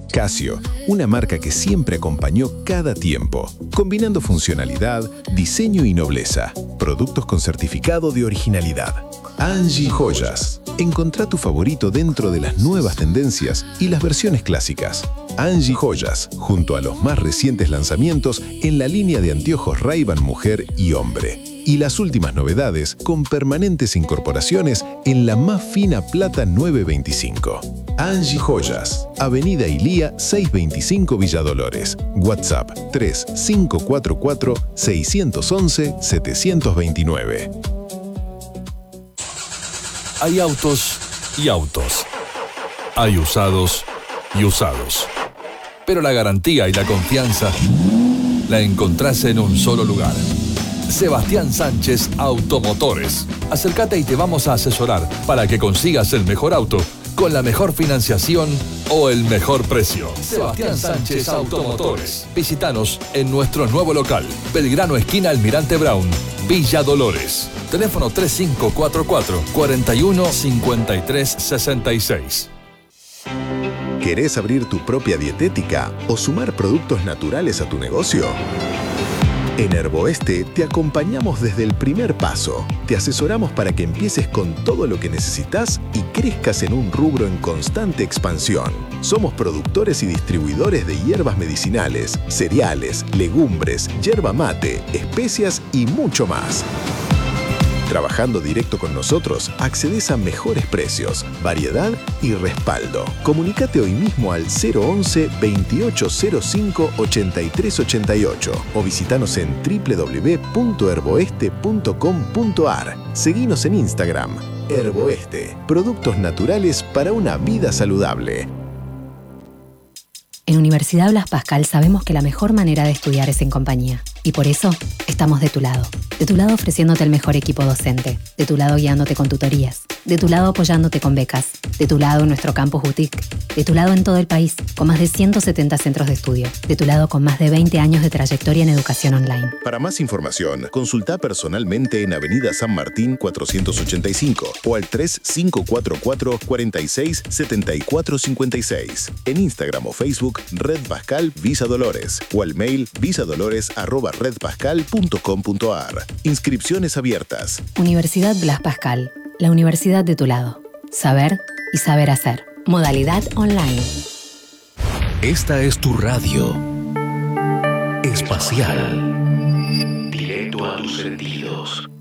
Casio, una marca que siempre acompañó cada tiempo, combinando funcionalidad, diseño y nobleza. Productos con certificado de originalidad. Angie Joyas. Encontrá tu favorito dentro de las nuevas tendencias y las versiones clásicas. Angie Joyas, junto a los más recientes lanzamientos en la línea de anteojos Ray-Ban Mujer y Hombre. Y las últimas novedades con permanentes incorporaciones en la más fina plata 925. Angie Joyas, Avenida Ilía 625 Villa Dolores. WhatsApp 3544-611-729. Hay autos y autos. Hay usados y usados. Pero la garantía y la confianza la encontrás en un solo lugar. Sebastián Sánchez Automotores. Acércate y te vamos a asesorar para que consigas el mejor auto con la mejor financiación o el mejor precio. Sebastián Sánchez Automotores. Visítanos en nuestro nuevo local, Belgrano esquina Almirante Brown, Villa Dolores. Teléfono 3544 41 53 66. ¿Querés abrir tu propia dietética o sumar productos naturales a tu negocio? En Herboeste te acompañamos desde el primer paso. Te asesoramos para que empieces con todo lo que necesitas y crezcas en un rubro en constante expansión. Somos productores y distribuidores de hierbas medicinales, cereales, legumbres, yerba mate, especias y mucho más. Trabajando directo con nosotros, accedes a mejores precios, variedad y respaldo. Comunícate hoy mismo al 011-2805-8388 o visitanos en www.herboeste.com.ar. Seguinos en Instagram. Herboeste, productos naturales para una vida saludable. En Universidad Blas Pascal sabemos que la mejor manera de estudiar es en compañía. Y por eso estamos de tu lado. De tu lado ofreciéndote el mejor equipo docente. De tu lado guiándote con tutorías. De tu lado apoyándote con becas. De tu lado en nuestro campus boutique. De tu lado en todo el país, con más de 170 centros de estudio. De tu lado con más de 20 años de trayectoria en educación online. Para más información, consulta personalmente en Avenida San Martín 485 o al 3544 46 74 56. En Instagram o Facebook, Red Pascal Visa Dolores o al mail visadolores@redpascal.com.ar. Inscripciones abiertas. Universidad Blas Pascal, la universidad de tu lado. Saber y saber hacer. Modalidad online. Esta es tu radio espacial. Directo a tus sentidos.